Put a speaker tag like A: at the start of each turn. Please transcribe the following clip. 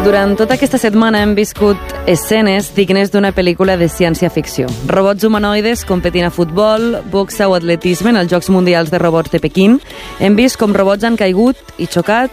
A: Durant tota aquesta setmana hem viscut escenes dignes d'una pel·lícula de ciència-ficció. Robots humanoides competint a futbol, boxa o atletisme en els Jocs Mundials de Robots de Pequín. Hem vist com robots han caigut i xocat